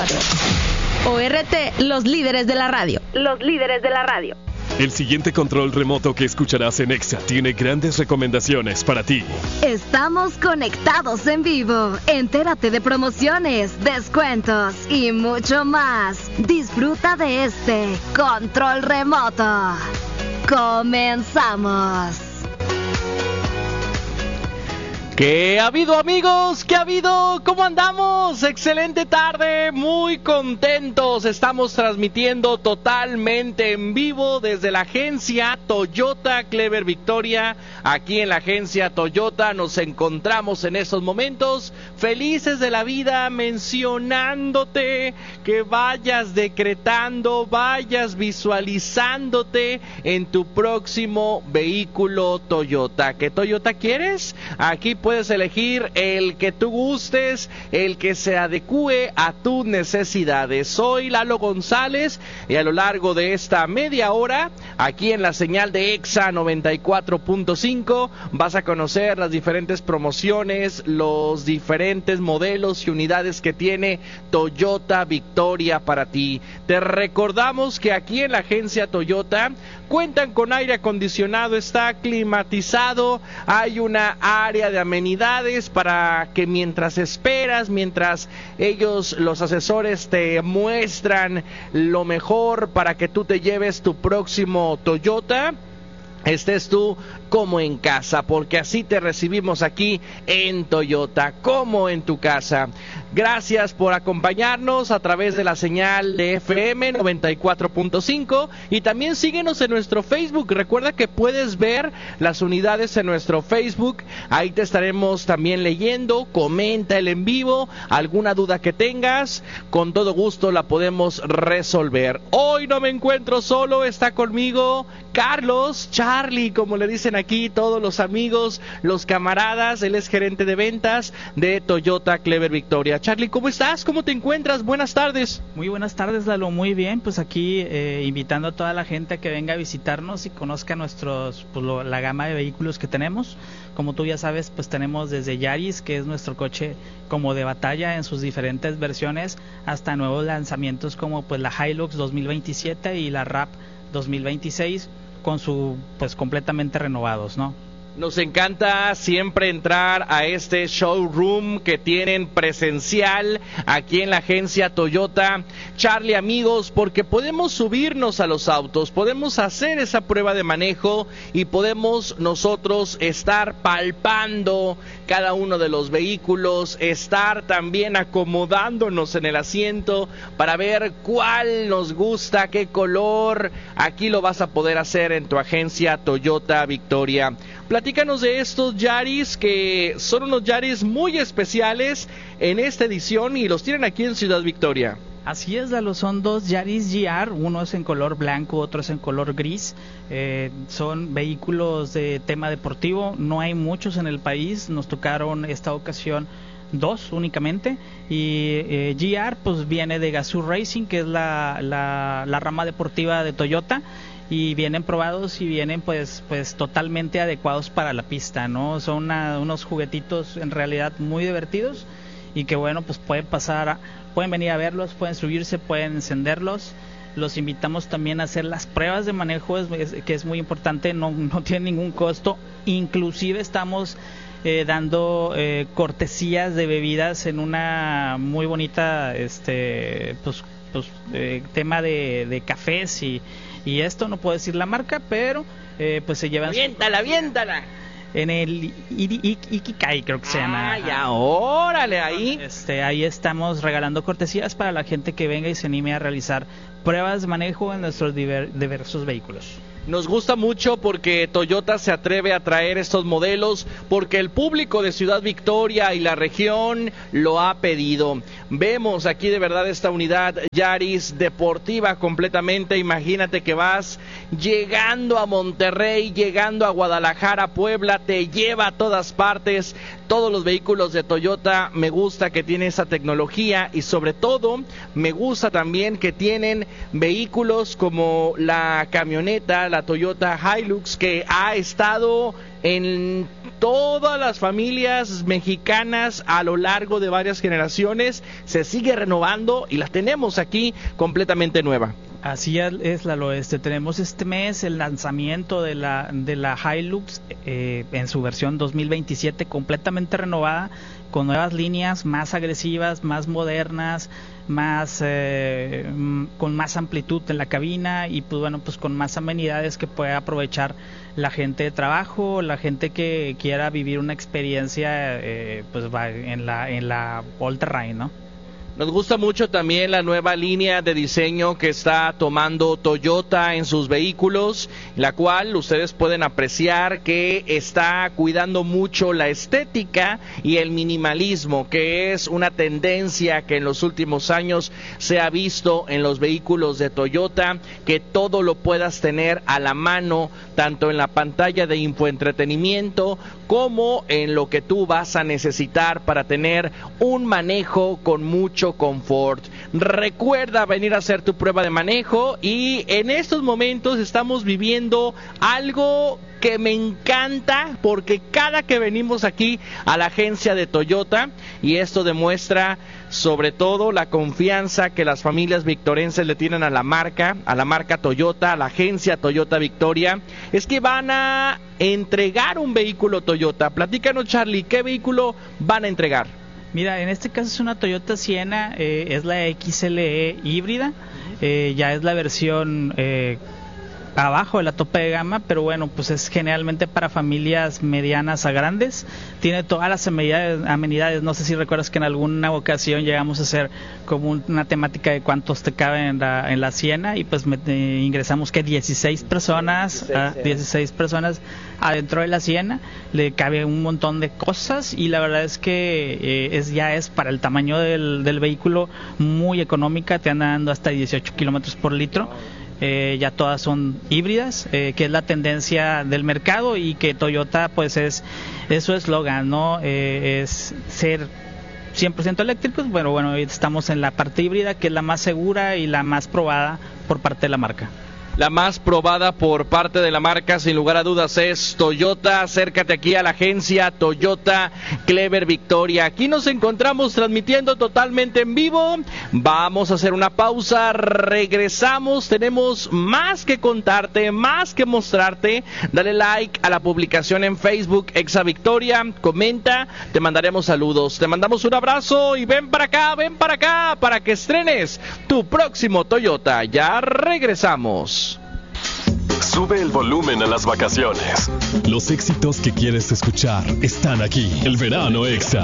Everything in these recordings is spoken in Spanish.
ORT, los líderes de la radio. Los líderes de la radio. El siguiente control remoto que escucharás en Exa tiene grandes recomendaciones para ti. Estamos conectados en vivo. Entérate de promociones, descuentos y mucho más. Disfruta de este control remoto. Comenzamos. ¿Qué ha habido, amigos? ¿Qué ha habido? ¿Cómo andamos? Excelente tarde, muy contentos. Estamos transmitiendo totalmente en vivo desde la agencia Toyota Clever Victoria. Aquí en la agencia Toyota nos encontramos en estos momentos felices de la vida, mencionándote que vayas decretando, vayas visualizándote en tu próximo vehículo Toyota. ¿Qué Toyota quieres? Aquí puedes elegir el que tú gustes, el que se adecue a tus necesidades. Soy Lalo González y a lo largo de esta media hora, aquí en la señal de Exa 94.5, vas a conocer las diferentes promociones, los diferentes modelos y unidades que tiene Toyota Victoria para ti. Te recordamos que aquí en la agencia Toyota cuentan con aire acondicionado, está climatizado, hay una área de amenidades para que mientras esperas, mientras ellos, los asesores, te muestran lo mejor para que tú te lleves tu próximo Toyota, estés tú como en casa, porque así te recibimos aquí en Toyota, como en tu casa. Gracias por acompañarnos a través de la señal de FM 94.5 y también síguenos en nuestro Facebook. Recuerda que puedes ver las unidades en nuestro Facebook, ahí te estaremos también leyendo. Comenta el en vivo, alguna duda que tengas, con todo gusto la podemos resolver. Hoy no me encuentro solo, está conmigo Carlos, Charlie, como le dicen aquí todos los amigos, los camaradas. Él es gerente de ventas de Toyota Clever Victoria. Charlie, ¿cómo estás? ¿Cómo te encuentras? Buenas tardes. Muy buenas tardes, Lalo. Muy bien, pues aquí invitando a toda la gente a que venga a visitarnos y conozca nuestros, la gama de vehículos que tenemos. Como tú ya sabes, pues tenemos desde Yaris, que es nuestro coche como de batalla en sus diferentes versiones, hasta nuevos lanzamientos como pues la Hilux 2027 y la RAP 2026, con su pues completamente renovados, ¿no? Nos encanta siempre entrar a este showroom que tienen presencial aquí en la agencia Toyota, Charlie, amigos, porque podemos subirnos a los autos, podemos hacer esa prueba de manejo y podemos nosotros estar palpando cada uno de los vehículos, estar también acomodándonos en el asiento para ver cuál nos gusta, qué color. Aquí lo vas a poder hacer en tu agencia Toyota Victoria. Platícanos de estos Yaris, que son unos Yaris muy especiales en esta edición y los tienen aquí en Ciudad Victoria. Así es, Lalo, son dos Yaris GR, uno es en color blanco, otro es en color gris. Son vehículos de tema deportivo, no hay muchos en el país, nos tocaron esta ocasión dos únicamente, y GR pues viene de Gazoo Racing, que es la rama deportiva de Toyota, y vienen probados y vienen pues totalmente adecuados para la pista, ¿no? Son unos juguetitos en realidad muy divertidos y que bueno, pues pueden venir a verlos, pueden subirse, pueden encenderlos. Los invitamos también a hacer las pruebas de manejo, que es muy importante, no tiene ningún costo. Inclusive estamos dando cortesías de bebidas en una muy bonita tema de cafés y esto no puedo decir la marca, pero pues se llevan... ¡Aviéntala! En el Ikikai creo que se llama. Ya, órale, ahí. Ahí estamos regalando cortesías para la gente que venga y se anime a realizar pruebas de manejo en nuestros diversos vehículos. Nos gusta mucho porque Toyota se atreve a traer estos modelos, porque el público de Ciudad Victoria y la región lo ha pedido. Vemos aquí de verdad esta unidad Yaris deportiva completamente. Imagínate que vas llegando a Monterrey, llegando a Guadalajara, Puebla, te lleva a todas partes. Todos los vehículos de Toyota me gusta que tiene esa tecnología, y sobre todo me gusta también que tienen vehículos como la camioneta, la Toyota Hilux, que ha estado en todas las familias mexicanas a lo largo de varias generaciones, se sigue renovando y la tenemos aquí completamente nueva. Así es, Lalo. Tenemos este mes el lanzamiento de la Hilux en su versión 2027 completamente renovada, con nuevas líneas más agresivas, más modernas, más con más amplitud en la cabina y pues con más amenidades que pueda aprovechar la gente de trabajo, la gente que quiera vivir una experiencia pues en la all terrain, ¿no? Nos gusta mucho también la nueva línea de diseño que está tomando Toyota en sus vehículos, la cual ustedes pueden apreciar que está cuidando mucho la estética y el minimalismo, que es una tendencia que en los últimos años se ha visto en los vehículos de Toyota, que todo lo puedas tener a la mano, tanto en la pantalla de infoentretenimiento como en lo que tú vas a necesitar para tener un manejo con mucho confort. Recuerda venir a hacer tu prueba de manejo y en estos momentos estamos viviendo algo que me encanta, porque cada que venimos aquí a la agencia de Toyota, y esto demuestra sobre todo la confianza que las familias victorenses le tienen a la marca Toyota, a la agencia Toyota Victoria, es que van a entregar un vehículo Toyota. Platícanos, Charlie, ¿qué vehículo van a entregar? Mira, en este caso es una Toyota Sienna, es la XLE híbrida, ya es la versión abajo de la tope de gama, pero bueno, pues es generalmente para familias medianas a grandes, tiene todas las amenidades. No sé si recuerdas que en alguna ocasión llegamos a hacer como una temática de cuántos te caben en la Sienna, y pues ingresamos que 16 personas adentro de la Sienna, le cabe un montón de cosas, y la verdad es que ya es para el tamaño del vehículo muy económica, te anda dando hasta 18 kilómetros por litro. Ya todas son híbridas, que es la tendencia del mercado, y que Toyota pues es su eslogan, ¿no? Es ser 100% eléctricos. Bueno, estamos en la parte híbrida, que es la más segura y la más probada por parte de la marca. La más probada por parte de la marca, sin lugar a dudas, es Toyota. Acércate aquí a la agencia Toyota Clever Victoria. Aquí nos encontramos transmitiendo totalmente en vivo. Vamos a hacer una pausa, regresamos. Tenemos más que contarte, más que mostrarte. Dale like a la publicación en Facebook Exa Victoria, comenta, te mandaremos saludos, te mandamos un abrazo y ven para acá para que estrenes tu próximo Toyota. Ya regresamos. Sube el volumen a las vacaciones. Los éxitos que quieres escuchar están aquí. El verano Exa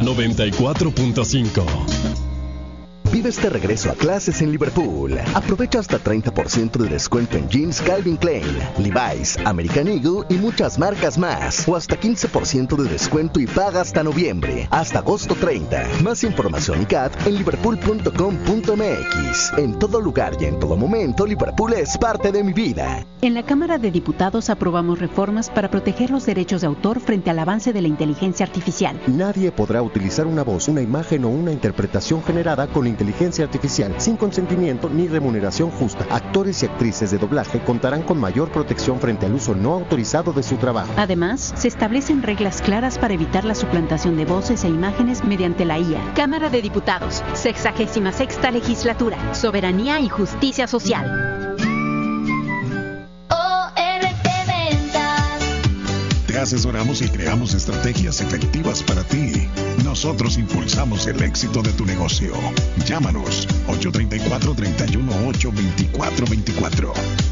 94.5. Vive este regreso a clases en Liverpool. Aprovecha hasta 30% de descuento en jeans Calvin Klein, Levi's, American Eagle y muchas marcas más. O hasta 15% de descuento y paga hasta noviembre, hasta agosto 30. Más información y CAT en liverpool.com.mx. En todo lugar y en todo momento, Liverpool es parte de mi vida. En la Cámara de Diputados aprobamos reformas para proteger los derechos de autor frente al avance de la inteligencia artificial. Nadie podrá utilizar una voz, una imagen o una interpretación generada con inteligencia artificial sin consentimiento ni remuneración justa. Actores y actrices de doblaje contarán con mayor protección frente al uso no autorizado de su trabajo. Además, se establecen reglas claras para evitar la suplantación de voces e imágenes mediante la IA. Cámara de Diputados, 66ª Legislatura, Soberanía y Justicia Social. Te asesoramos y creamos estrategias efectivas para ti. Nosotros impulsamos el éxito de tu negocio. Llámanos 834-318-2424.